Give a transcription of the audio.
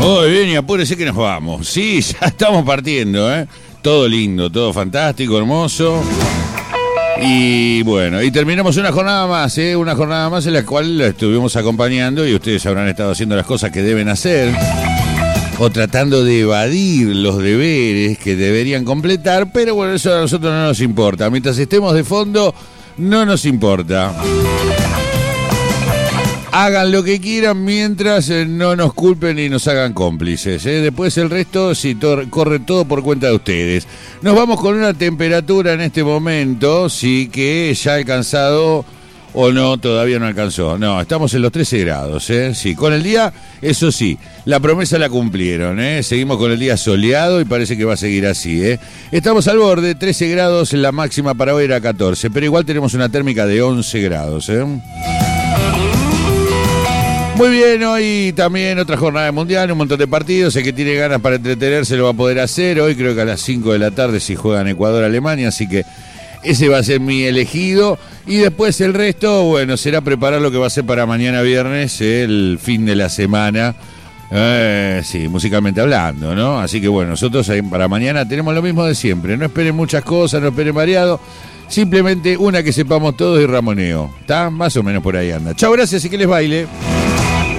Muy bien, y apúrese que nos vamos. Sí, ya estamos partiendo, ¿eh? Todo lindo, todo fantástico, hermoso. Y bueno, y terminamos una jornada más, ¿eh? Una jornada más en la cual la estuvimos acompañando y ustedes habrán estado haciendo las cosas que deben hacer o tratando de evadir los deberes que deberían completar, pero bueno, eso a nosotros no nos importa. Mientras estemos de fondo, no nos importa. Hagan lo que quieran mientras no nos culpen y nos hagan cómplices, ¿eh? Después el resto sí corre todo por cuenta de ustedes. Nos vamos con una temperatura en este momento, sí, que ya ha alcanzado o no, todavía no alcanzó. No, estamos en los 13 grados, ¿eh? Sí, con el día, eso sí, la promesa la cumplieron, ¿eh? Seguimos con el día soleado y parece que va a seguir así, ¿eh? Estamos al borde, 13 grados, la máxima para hoy era 14, pero igual tenemos una térmica de 11 grados, ¿eh? Muy bien, hoy también otra jornada mundial, un montón de partidos. El que tiene ganas para entretenerse lo va a poder hacer. Hoy creo que a las 5 de la tarde si juegan Ecuador-Alemania, así que ese va a ser mi elegido. Y después el resto, bueno, será preparar lo que va a ser para mañana viernes, el fin de la semana. Sí, musicalmente hablando, ¿no? Así que bueno, nosotros para mañana tenemos lo mismo de siempre. No esperen muchas cosas, no esperen variado. Simplemente una que sepamos todos y ramoneo. ¿Está? Más o menos por ahí anda. Chao, gracias y que les baile.